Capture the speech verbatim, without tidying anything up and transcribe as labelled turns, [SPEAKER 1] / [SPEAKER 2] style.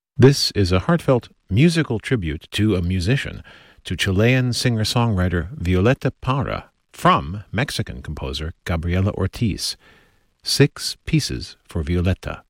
[SPEAKER 1] This is a heartfelt musical tribute to a musician, to Chilean singer-songwriter Violeta Parra, from Mexican composer Gabriela Ortiz. Six pieces for Violeta.